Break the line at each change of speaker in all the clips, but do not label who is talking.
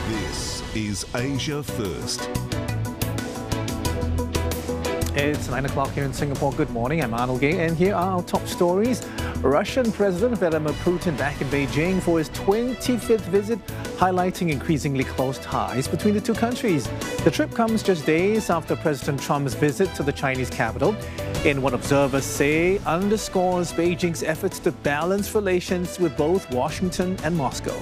This is Asia First.
It's 9 o'clock here in Singapore. Good morning, I'm Arnold Gay, and here are our top stories. Russian President Vladimir Putin back in Beijing for his 25th visit, highlighting increasingly close ties between the two countries. The trip comes just days after President Trump's visit to the Chinese capital, in what observers say underscores Beijing's efforts to balance relations with both Washington and Moscow.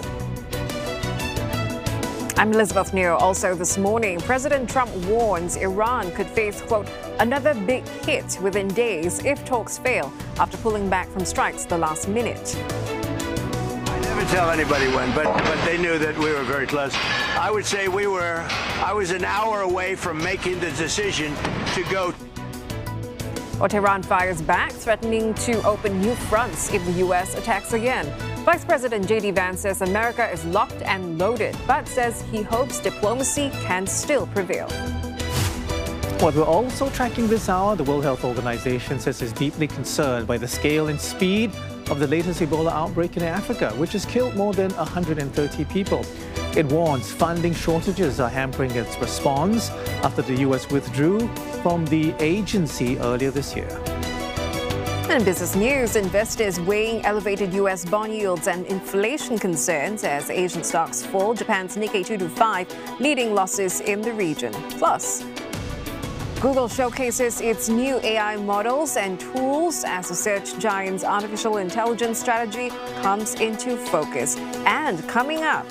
I'm Elizabeth Neo. Also this morning, President Trump warns Iran could face, quote, another big hit within days if talks fail after pulling back from strikes the last minute.
I never tell anybody when, but they knew that we were very close. I would say I was an hour away from making the decision to go.
Well, Tehran fires back, threatening to open new fronts if the U.S. attacks again. Vice President J.D. Vance says America is locked and loaded, but says he hopes diplomacy can still prevail.
Well, we're also tracking this hour. The World Health Organization says it's deeply concerned by the scale and speed of the latest Ebola outbreak in Africa, which has killed more than 130 people. It warns funding shortages are hampering its response after the U.S. withdrew from the agency earlier this year.
In business news, investors weighing elevated U.S. bond yields and inflation concerns as Asian stocks fall. Japan's Nikkei 225 leading losses in the region. Plus, Google showcases its new AI models and tools as the search giant's artificial intelligence strategy comes into focus. And coming up,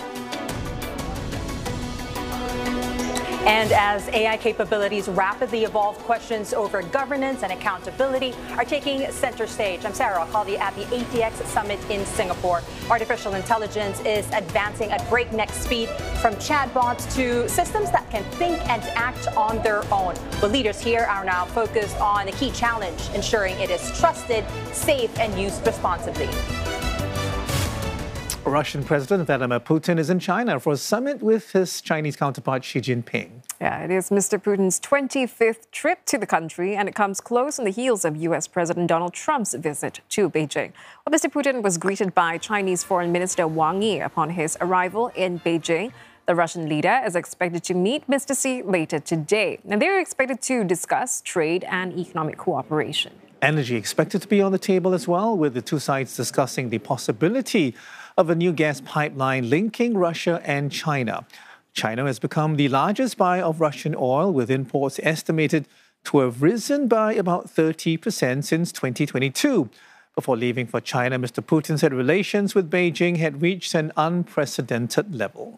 and as AI capabilities rapidly evolve, questions over governance and accountability are taking center stage. I'm Sarah Alcaldi at the ATX Summit in Singapore. Artificial intelligence is advancing at breakneck speed, from chatbots to systems that can think and act on their own. But leaders here are now focused on the key challenge, ensuring it is trusted, safe, and used responsibly.
Russian President Vladimir Putin is in China for a summit with his Chinese counterpart Xi Jinping.
Yeah, it is Mr. Putin's 25th trip to the country, and it comes close on the heels of U.S. President Donald Trump's visit to Beijing. Well, Mr. Putin was greeted by Chinese Foreign Minister Wang Yi upon his arrival in Beijing. The Russian leader is expected to meet Mr. Xi later today, and they're expected to discuss trade and economic cooperation.
Energy expected to be on the table as well, with the two sides discussing the possibility of a new gas pipeline linking Russia and China. China has become the largest buyer of Russian oil, with imports estimated to have risen by about 30% since 2022. Before leaving for China, Mr. Putin said relations with Beijing had reached an unprecedented level.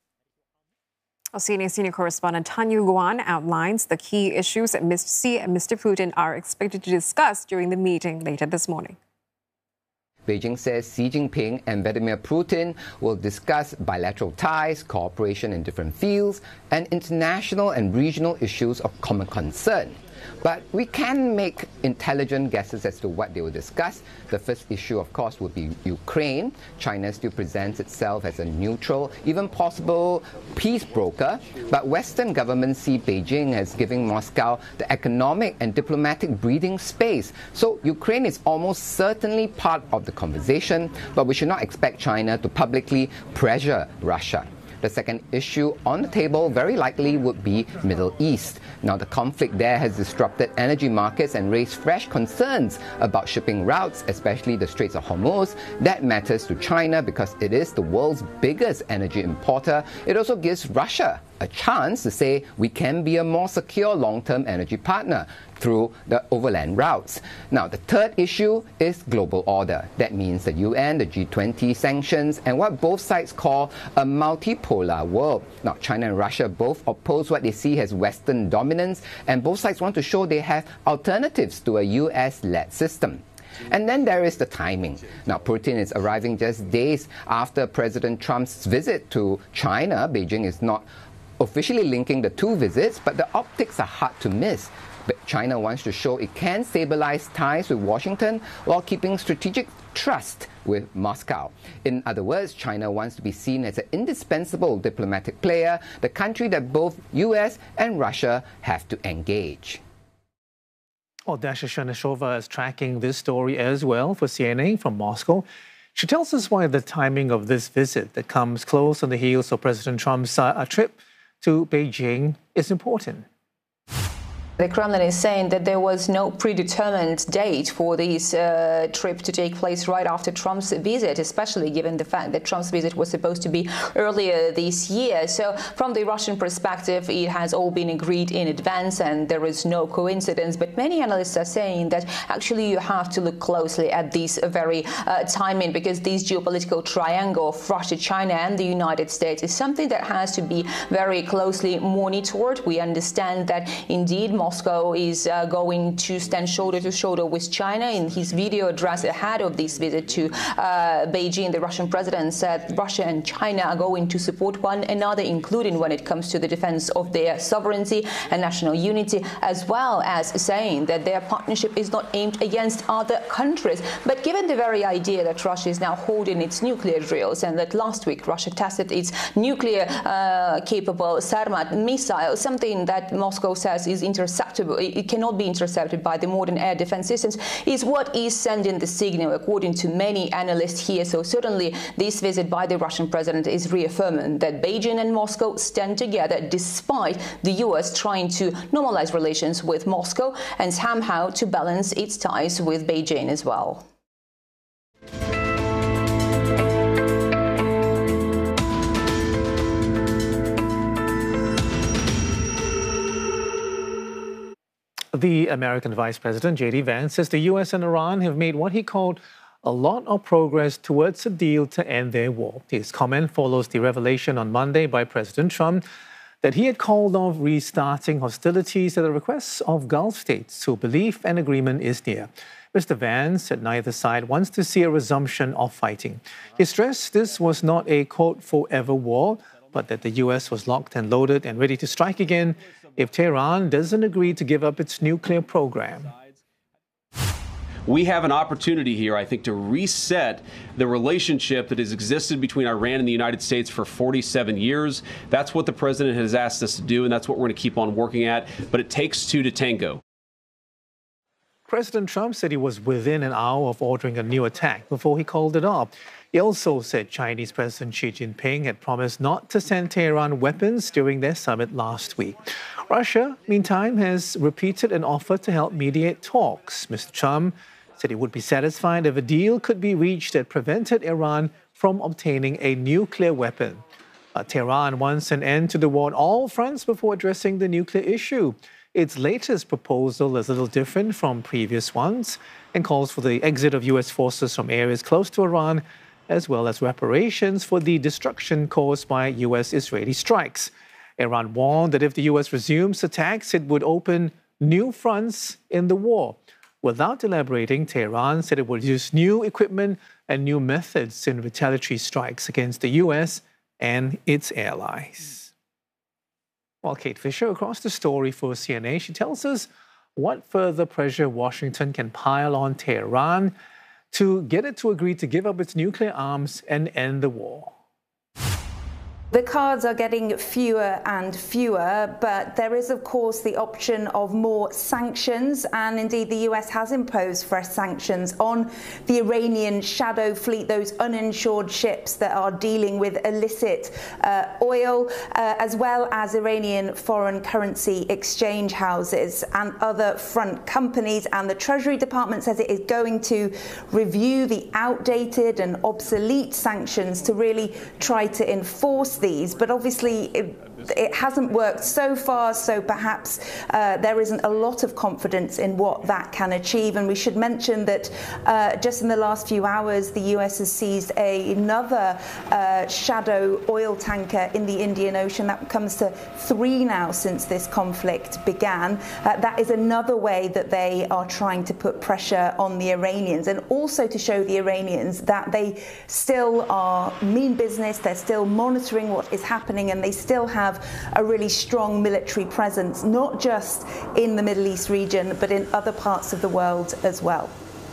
Senior correspondent Tanya Guan outlines the key issues that Mr. Xi and Mr. Putin are expected to discuss during the meeting later this morning.
Beijing says Xi Jinping and Vladimir Putin will discuss bilateral ties, cooperation in different fields, and international and regional issues of common concern. But we can make intelligent guesses as to what they will discuss. The first issue, of course, would be Ukraine. China still presents itself as a neutral, even possible peace broker. But Western governments see Beijing as giving Moscow the economic and diplomatic breathing space. So Ukraine is almost certainly part of the conversation, but we should not expect China to publicly pressure Russia. The second issue on the table very likely would be Middle East. Now, the conflict there has disrupted energy markets and raised fresh concerns about shipping routes, especially the Straits of Hormuz. That matters to China because it is the world's biggest energy importer. It also gives Russia a chance to say we can be a more secure long-term energy partner through the overland routes. Now, the third issue is global order. That means the UN, the G20 sanctions, and what both sides call a multipolar world. Now, China and Russia both oppose what they see as Western dominance, and both sides want to show they have alternatives to a US-led system. And then there is the timing. Now, Putin is arriving just days after President Trump's visit to China. Beijing is not officially linking the two visits, but the optics are hard to miss. But China wants to show it can stabilize ties with Washington while keeping strategic trust with Moscow. In other words, China wants to be seen as an indispensable diplomatic player, the country that both US and Russia have to engage.
Well, Dasha Chernyshova is tracking this story as well for CNN from Moscow. She tells us why the timing of this visit that comes close on the heels of President Trump's trip to Beijing is important.
The Kremlin is saying that there was no predetermined date for this trip to take place right after Trump's visit, especially given the fact that Trump's visit was supposed to be earlier this year. So from the Russian perspective, it has all been agreed in advance and there is no coincidence. But many analysts are saying that actually you have to look closely at this very timing, because this geopolitical triangle of Russia, China and the United States is something that has to be very closely monitored. We understand that indeed Moscow is going to stand shoulder to shoulder with China. In his video address ahead of this visit to Beijing, the Russian president said Russia and China are going to support one another, including when it comes to the defense of their sovereignty and national unity, as well as saying that their partnership is not aimed against other countries. But given the very idea that Russia is now holding its nuclear drills and that last week Russia tested its nuclear capable Sarmat missile, something that Moscow says is it cannot be intercepted by the modern air defense systems, is what is sending the signal, according to many analysts here. So certainly this visit by the Russian president is reaffirming that Beijing and Moscow stand together despite the US trying to normalize relations with Moscow and somehow to balance its ties with Beijing as well.
The American Vice President, J.D. Vance, says the U.S. and Iran have made what he called a lot of progress towards a deal to end their war. His comment follows the revelation on Monday by President Trump that he had called off restarting hostilities at the request of Gulf states who believe an agreement is near. Mr. Vance said neither side wants to see a resumption of fighting. He stressed this was not a, quote, forever war, but that the U.S. was locked and loaded and ready to strike again if Tehran doesn't agree to give up its nuclear program.
We have an opportunity here, I think, to reset the relationship that has existed between Iran and the United States for 47 years. That's what the president has asked us to do, and that's what we're going to keep on working at. But it takes two to tango.
President Trump said he was within an hour of ordering a new attack before he called it off. He also said Chinese President Xi Jinping had promised not to send Tehran weapons during their summit last week. Russia, meantime, has repeated an offer to help mediate talks. Mr. Trump said he would be satisfied if a deal could be reached that prevented Iran from obtaining a nuclear weapon. Tehran wants an end to the war on all fronts before addressing the nuclear issue. Its latest proposal is a little different from previous ones and calls for the exit of U.S. forces from areas close to Iran, as well as reparations for the destruction caused by U.S.-Israeli strikes. Iran warned that if the U.S. resumes attacks, it would open new fronts in the war. Without elaborating, Tehran said it would use new equipment and new methods in retaliatory strikes against the U.S. and its allies. Well, Kate Fisher across the story for CNA. She tells us what further pressure Washington can pile on Tehran to get it to agree to give up its nuclear arms and end the war.
The cards are getting fewer and fewer, but there is, of course, the option of more sanctions. And indeed, the US has imposed fresh sanctions on the Iranian shadow fleet, those uninsured ships that are dealing with illicit oil, as well as Iranian foreign currency exchange houses and other front companies. And the Treasury Department says it is going to review the outdated and obsolete sanctions to really try to enforce these, but obviously it hasn't worked so far, so perhaps there isn't a lot of confidence in what that can achieve. And we should mention that just in the last few hours, the US has seized another shadow oil tanker in the Indian Ocean. That comes to 3 now since this conflict began. That is another way that they are trying to put pressure on the Iranians, and also to show the Iranians that they still are mean business, they're still monitoring what is happening, and they still have a really strong military presence, not just in the Middle East region, but in other parts of the world as well.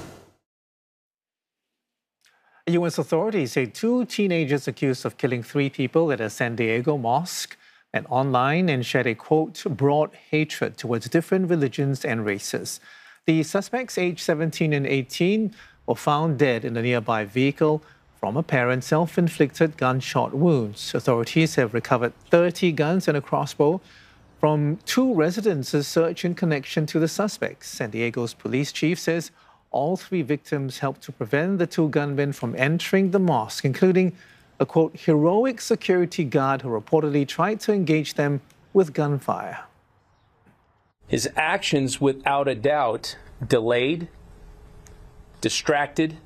U.S. authorities say 2 teenagers accused of killing 3 people at a San Diego mosque went online and shared a, quote, broad hatred towards different religions and races. The suspects, aged 17 and 18, were found dead in a nearby vehicle from apparent self-inflicted gunshot wounds. Authorities have recovered 30 guns and a crossbow from 2 residences searched in connection to the suspects. San Diego's police chief says all 3 victims helped to prevent the 2 gunmen from entering the mosque, including a, quote, heroic security guard who reportedly tried to engage them with gunfire.
His actions, without a doubt, delayed, distracted,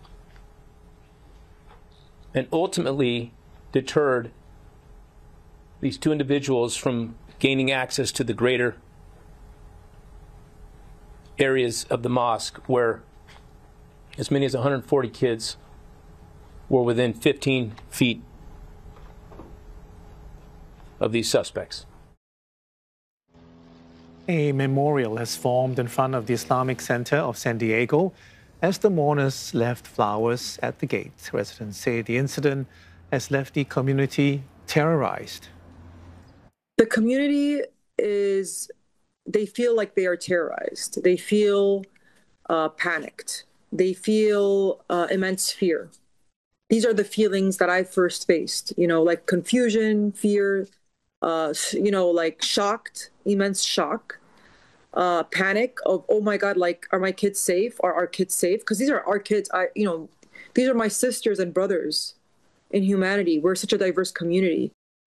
and ultimately deterred these 2 individuals from gaining access to the greater areas of the mosque where as many as 140 kids were within 15 feet of these suspects.
A memorial has formed in front of the Islamic Center of San Diego as the mourners left flowers at the gate. Residents say the incident has left the community terrorized.
The community they feel like they are terrorized. They feel panicked. They feel immense fear. These are the feelings that I first faced, like confusion, fear, like shocked, immense shock. Panic of, oh my God, like, are my kids safe? Are our kids safe? Because these are our kids. These are my sisters and brothers in humanity. We're such a diverse community.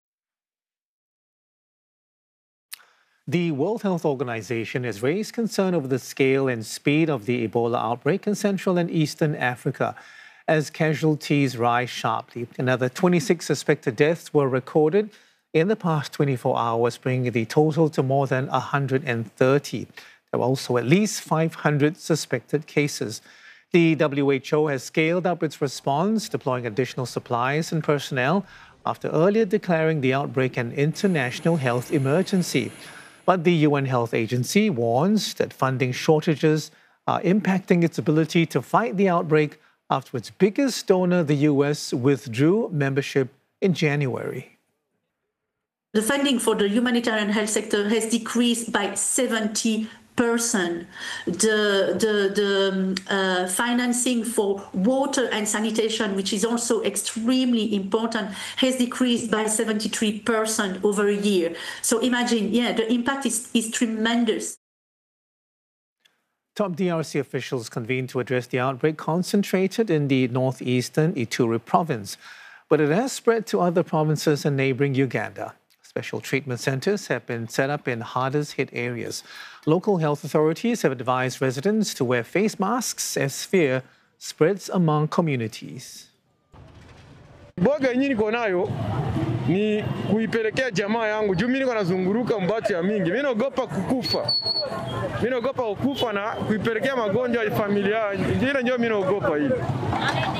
The World Health Organization has raised concern over the scale and speed of the Ebola outbreak in Central and Eastern Africa as casualties rise sharply. Another 26 suspected deaths were recorded in the past 24 hours, bringing the total to more than 130. There were also at least 500 suspected cases. The WHO has scaled up its response, deploying additional supplies and personnel after earlier declaring the outbreak an international health emergency. But the UN Health Agency warns that funding shortages are impacting its ability to fight the outbreak after its biggest donor, the US, withdrew membership in January.
The funding for the humanitarian health sector has decreased by 70%. The financing for water and sanitation, which is also extremely important, has decreased by 73% over a year. So imagine, the impact is tremendous.
Top DRC officials convened to address the outbreak concentrated in the northeastern Ituri province, but it has spread to other provinces and neighboring Uganda. Special treatment centers have been set up in hardest-hit areas. Local health authorities have advised residents to wear face masks as fear spreads among communities.
Boga yenyewe niko nayo ni kuipelekea jamaa yangu juu mimi niko nazunguruka mbati ya mingi. Mimi naogopa kukufa. Mimi naogopa kukufa na kuipelekea magonjwa ya familia. Ndio mimi naogopa hili.